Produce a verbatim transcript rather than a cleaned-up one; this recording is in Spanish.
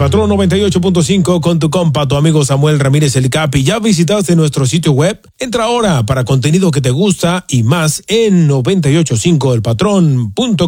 Patrón noventa y ocho punto cinco con tu compa, tu amigo Samuel Ramírez El Capi. ¿Ya visitaste nuestro sitio web? Entra ahora para contenido que te gusta y más en noventa y ocho punto cinco el patrón punto com.